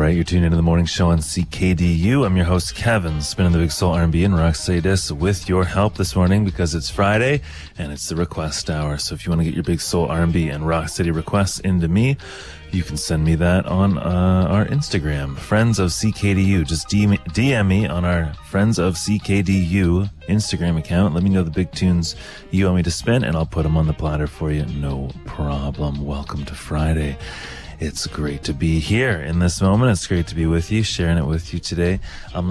right, you're tuned into the morning show on CKDU. I'm your host, Kevin, spinning the big soul R&B and rocksteady disc with your help this morning because it's Friday and it's the request hour. So if you want to get your big soul R&B and rocksteady requests into me, you can send me that on our Instagram, Friends of CKDU. Just DM me on our Friends of CKDU Instagram account. Let me know the big tunes you want me to spin, and I'll put them on the platter for you. No problem. Welcome to Friday. It's great to be here in this moment. It's great to be with you, sharing it with you today. I'm